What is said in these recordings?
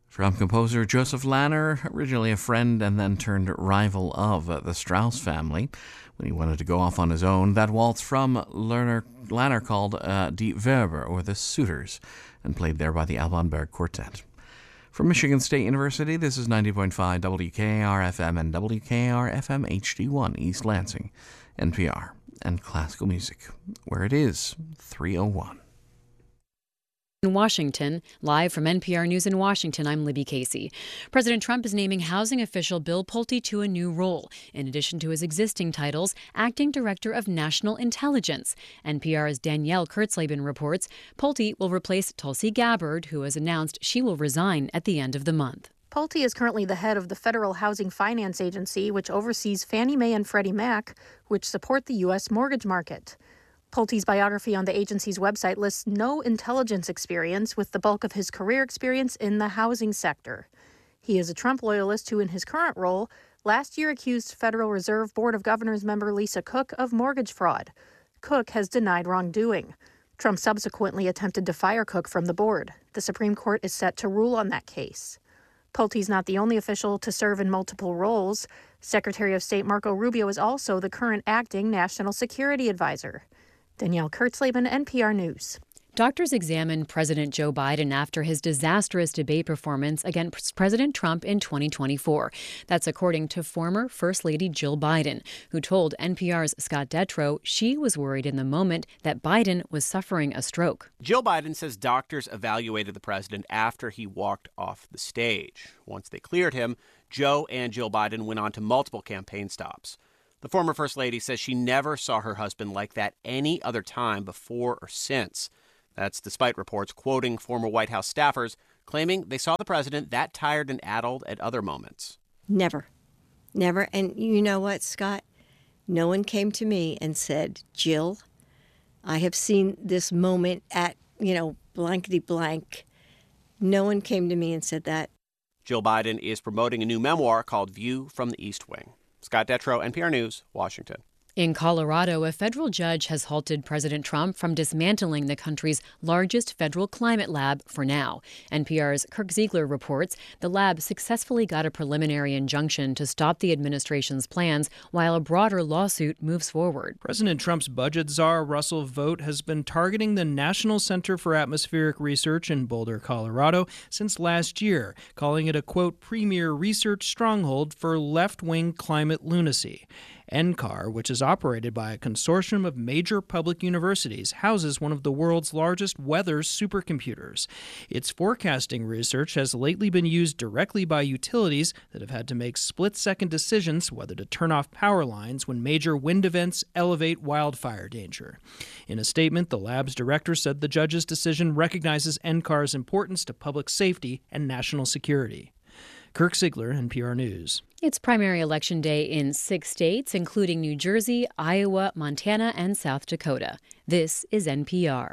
From composer Joseph Lanner, originally a friend and then turned rival of the Strauss family when he wanted to go off on his own, that waltz from Lanner called Die Werber, or The Suitors, and played there by the Alban Berg Quartet. From Michigan State University, this is 90.5 WKAR-FM and WKAR-FM HD1 East Lansing, NPR, and classical music, where it is 3:01. In Washington, live from NPR News in Washington, I'm Libby Casey. President Trump is naming housing official Bill Pulte to a new role, in addition to his existing titles, Acting Director of National Intelligence. NPR's Danielle Kurtzleben reports Pulte will replace Tulsi Gabbard, who has announced she will resign at the end of the month. Pulte is currently the head of the Federal Housing Finance Agency, which oversees Fannie Mae and Freddie Mac, which support the U.S. mortgage market. Pulte's biography on the agency's website lists no intelligence experience, with the bulk of his career experience in the housing sector. He is a Trump loyalist who, in his current role, last year accused Federal Reserve Board of Governors member Lisa Cook of mortgage fraud. Cook has denied wrongdoing. Trump subsequently attempted to fire Cook from the board. The Supreme Court is set to rule on that case. Pulte's not the only official to serve in multiple roles. Secretary of State Marco Rubio is also the current acting national security advisor. Danielle Kurtzleben, NPR News. Doctors examined President Joe Biden after his disastrous debate performance against President Trump in 2024. That's according to former First Lady Jill Biden, who told NPR's Scott Detrow she was worried in the moment that Biden was suffering a stroke. Jill Biden says doctors evaluated the president after he walked off the stage. Once they cleared him, Joe and Jill Biden went on to multiple campaign stops. The former First Lady says she never saw her husband like that any other time before or since. That's despite reports quoting former White House staffers claiming they saw the president that tired and addled at other moments. Never. And you know what, Scott? No one came to me and said, Jill, I have seen this moment at, blankety blank. No one came to me and said that. Jill Biden is promoting a new memoir called View from the East Wing. Scott Detrow, NPR News, Washington. In Colorado, a federal judge has halted President Trump from dismantling the country's largest federal climate lab for now. NPR's Kirk Ziegler reports the lab successfully got a preliminary injunction to stop the administration's plans while a broader lawsuit moves forward. President Trump's budget czar, Russell Vought, has been targeting the National Center for Atmospheric Research in Boulder, Colorado, since last year, calling it a, quote, premier research stronghold for left-wing climate lunacy. NCAR, which is operated by a consortium of major public universities, houses one of the world's largest weather supercomputers. Its forecasting research has lately been used directly by utilities that have had to make split-second decisions whether to turn off power lines when major wind events elevate wildfire danger. In a statement, the lab's director said the judge's decision recognizes NCAR's importance to public safety and national security. Kirk Ziegler, NPR News. It's primary election day in 6 states, including New Jersey, Iowa, Montana, and South Dakota. This is NPR.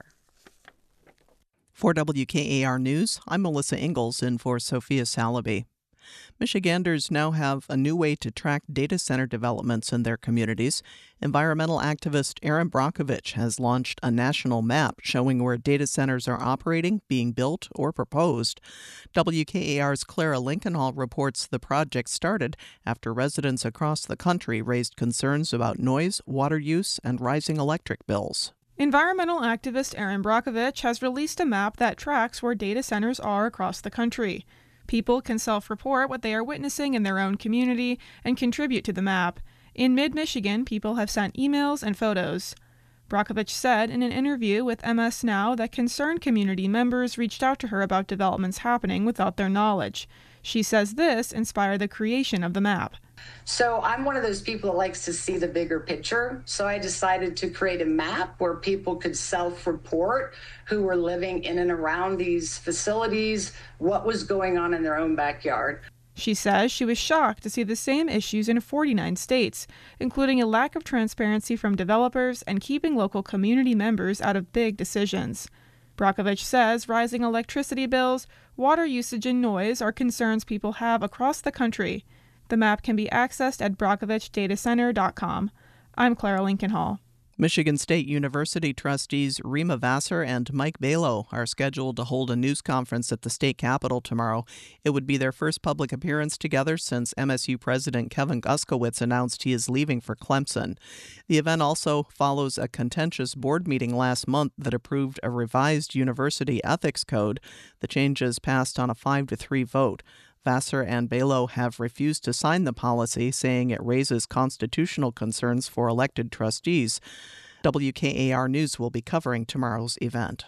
For WKAR News, I'm Melissa Ingalls in for Sophia Salaby. Michiganders now have a new way to track data center developments in their communities. Environmental activist Erin Brockovich has launched a national map showing where data centers are operating, being built, or proposed. WKAR's Clara Lincolnhall reports the project started after residents across the country raised concerns about noise, water use, and rising electric bills. Environmental activist Erin Brockovich has released a map that tracks where data centers are across the country. People can self-report what they are witnessing in their own community and contribute to the map. In mid-Michigan, people have sent emails and photos. Brockovich said in an interview with MS Now that concerned community members reached out to her about developments happening without their knowledge. She says this inspired the creation of the map. So I'm one of those people that likes to see the bigger picture. So I decided to create a map where people could self-report who were living in and around these facilities, what was going on in their own backyard. She says she was shocked to see the same issues in 49 states, including a lack of transparency from developers and keeping local community members out of big decisions. Brockovich says rising electricity bills, water usage, and noise are concerns people have across the country. The map can be accessed at BrockovichDataCenter.com. I'm Clara Lincolnhall. Michigan State University trustees Rima Vassar and Mike Balow are scheduled to hold a news conference at the state capitol tomorrow. It would be their first public appearance together since MSU President Kevin Guskowitz announced he is leaving for Clemson. The event also follows a contentious board meeting last month that approved a revised university ethics code. The changes passed on a 5-3 vote. Vassar and Balow have refused to sign the policy, saying it raises constitutional concerns for elected trustees. WKAR News will be covering tomorrow's event.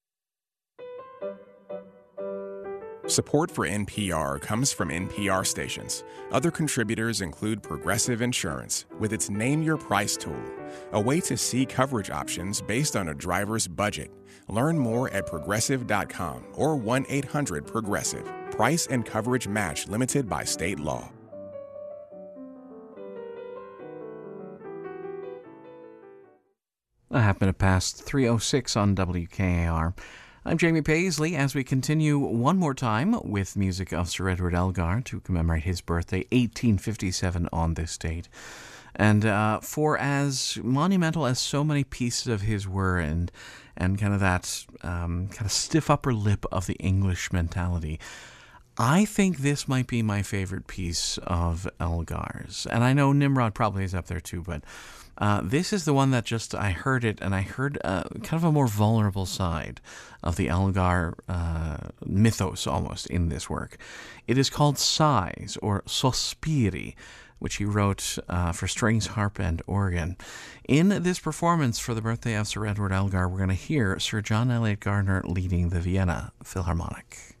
Support for NPR comes from NPR stations. Other contributors include Progressive Insurance, with its Name Your Price tool, a way to see coverage options based on a driver's budget. Learn more at progressive.com or 1-800-PROGRESSIVE. Price and coverage match limited by state law. I happen to pass 3:06 on WKAR. I'm Jamie Paisley as we continue one more time with music of Sir Edward Elgar to commemorate his birthday, 1857 on this date. And for as monumental as so many pieces of his were and kind of that kind of stiff upper lip of the English mentality, I think this might be my favorite piece of Elgar's. And I know Nimrod probably is up there too, but this is the one that just, I heard it, and I heard kind of a more vulnerable side of the Elgar mythos almost in this work. It is called Sighs, or Sospiri, which he wrote for strings, harp, and organ. In this performance for the birthday of Sir Edward Elgar, we're going to hear Sir John Eliot Gardiner leading the Vienna Philharmonic.